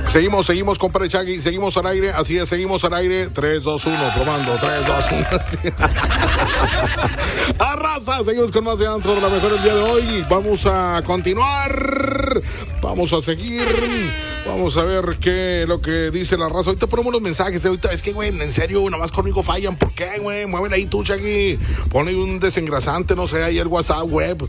Seguimos, compadre Chagui. Seguimos al aire. Así es, seguimos al aire. 3, 2, 1. Probando. 3, 2, 1. Arrasa. Seguimos con más de Antro de la Mejor el día de hoy. Vamos a continuar. Vamos a seguir. Vamos a ver qué es lo que dice la raza. Ahorita ponemos los mensajes. Ahorita es que, güey, en serio, nada más conmigo fallan. ¿Por qué, güey? Mueven ahí tú, Chagui. Ponle un desengrasante, no sé, ahí el WhatsApp web.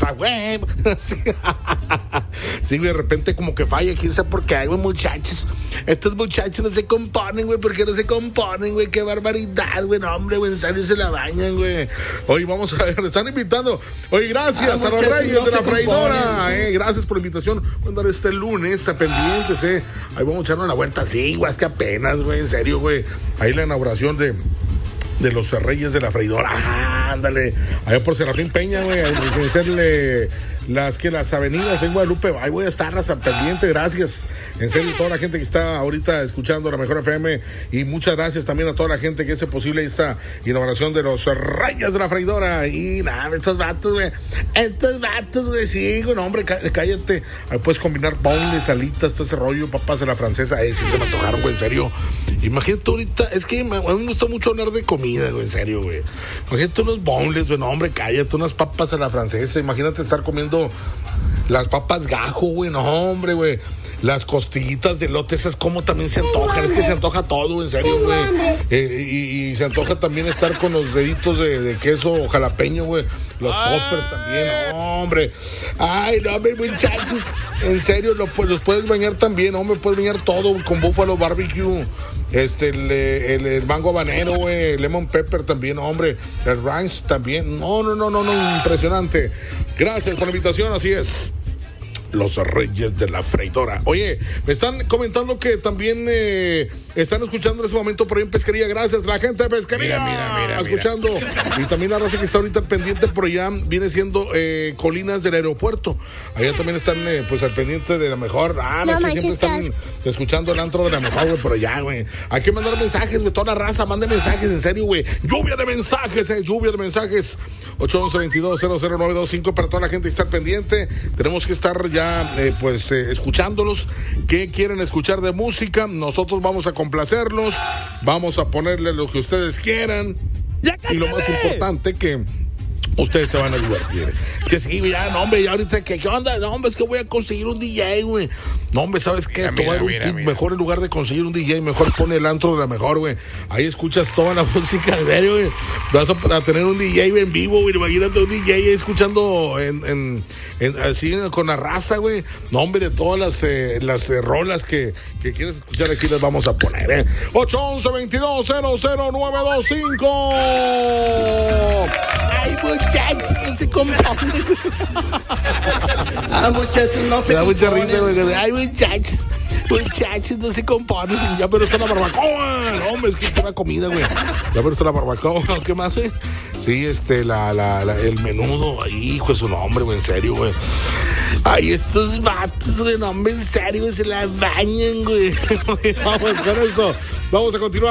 Sí, de repente como que falla. ¿Quién sabe por qué, güey, muchachos? Estos muchachos no se componen, güey. ¿Por qué no se componen, güey? Qué barbaridad, güey. No, hombre, güey, en serio se la bañan, güey. Hoy vamos a ver, están invitando. Oye, gracias a los Reyes de la Freidora. Gracias por la invitación. Voy a andar este lunes a pendientes, Ahí vamos a echarnos la vuelta. Sí, güey, es que apenas, güey, en serio, güey. Ahí la inauguración de los Reyes de la Freidora. Ándale. Allá por Serafín Peña, güey. A hacerle las avenidas en Guadalupe. Ahí voy a estar pendiente. Gracias. En serio, toda la gente que está ahorita escuchando la Mejor FM. Y muchas gracias también a toda la gente que hace posible esta inauguración de los Reyes de la Freidora. Y nada, estos vatos, güey, sí, no, hombre, cállate. Ahí puedes combinar boneless, alitas, todo ese rollo, papas a la francesa. Sí, se me antojaron, güey, en serio. Imagínate ahorita, es que me gusta mucho hablar de comida, güey, en serio, güey. Imagínate unos boneless, güey, no, hombre, cállate, unas papas a la francesa. Imagínate estar comiendo las papas gajo, güey, no, hombre, güey. Las costillitas de lote, esas como también se antojan. Es que se antoja todo, en serio, güey. Y se antoja también estar con los deditos de queso jalapeño, güey. Los poppers también, hombre. Ay, no, muchachos. En serio, los puedes bañar también, hombre. Puedes bañar todo con búfalo barbecue. El mango habanero, güey. Lemon pepper también, hombre. El ranch también. No, impresionante. Gracias por la invitación, así es. Los Reyes de la Freidora. Oye, me están comentando que también están escuchando en ese momento por ahí en Pesquería. Gracias, la gente de Pesquería. Mira. Escuchando. Y también la raza que está ahorita pendiente por allá viene siendo Colinas del Aeropuerto. Allá también están pues al pendiente de la Mejor. No, que siempre están escuchando el antro de la Mejor, güey, por allá, güey. Hay que mandar mensajes, güey. Toda la raza, mande mensajes, en serio, güey. Lluvia de mensajes. 811-22-00-925 para toda la gente que está pendiente. Tenemos que estar ya escuchándolos. ¿Qué quieren escuchar de música? Nosotros vamos a complacerlos, vamos a ponerle lo que ustedes quieran y lo más importante, que ustedes se van a divertir. Es que sí, ya, no, hombre, ya ahorita, ¿qué onda? No, hombre, es que voy a conseguir un DJ, güey. No, hombre, ¿sabes qué? Tomar un tip, mejor en lugar de conseguir un DJ, mejor pone el antro de la Mejor, güey. Ahí escuchas toda la música, en serio, güey. Vas a tener un DJ en vivo, güey. Imagínate un DJ ahí escuchando así con la raza, güey. No, hombre, de todas las rolas que quieres escuchar aquí las vamos a poner, 811-22-00-925. Ay, muchachos, no se componen. Muchachos, no se componen. Me da mucha risa, güey. Ay, muchachos, no se componen. Ya pero está la barbacoa. No, hombre, es que está la comida, güey. Ya pero está la barbacoa. ¿Qué más, güey? Sí, el menudo. Ay, hijo de su nombre, güey, en serio, güey. Ay, estos vatos, güey, no, hombre, en serio, se la bañan, güey. Vamos con esto. Vamos a continuar.